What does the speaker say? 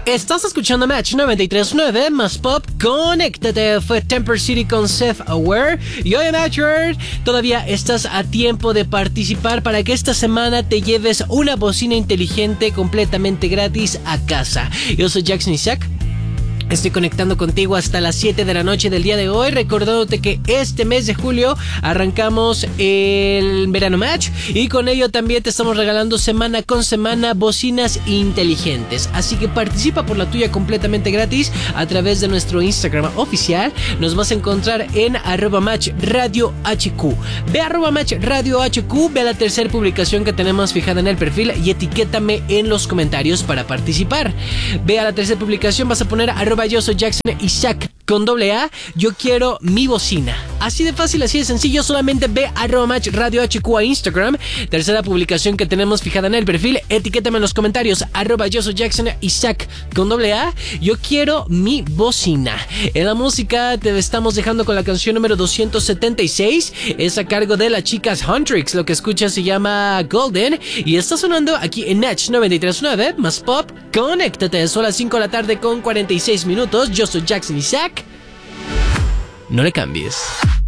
Estás escuchando Match 93.9 más pop. Conéctate. Fue Temper City con Self Aware. Y hoy en Match World todavía estás a tiempo de participar para que esta semana te lleves una bocina inteligente completamente gratis a casa. Yo soy Jackson Isaac. Estoy conectando contigo hasta las 7 de la noche del día de hoy, recordándote que este mes de julio arrancamos el Verano Match y con ello también te estamos regalando semana con semana bocinas inteligentes. Así que participa por la tuya completamente gratis a través de nuestro Instagram oficial. Nos vas a encontrar en @matchradiohq. Ve a @matchradiohq, ve a la tercera publicación que tenemos fijada en el perfil y etiquétame en los comentarios para participar. Ve a la tercera publicación, vas a poner yo soy Jackson Isaac con AA, yo quiero mi bocina. Así de fácil, así de sencillo, solamente ve a @matchradiohq a Instagram, tercera publicación que tenemos fijada en el perfil, etiquétame en los comentarios, yo soy Jackson Isaac con AA, yo quiero mi bocina. En la música te estamos dejando con la canción número 276, es a cargo de las chicas Huntrix, lo que escuchas se llama Golden y está sonando aquí en Natch 93.9 más pop. Conéctate, son las 5 de la tarde con 46 minutos, yo soy Jackson Isaac. No le cambies.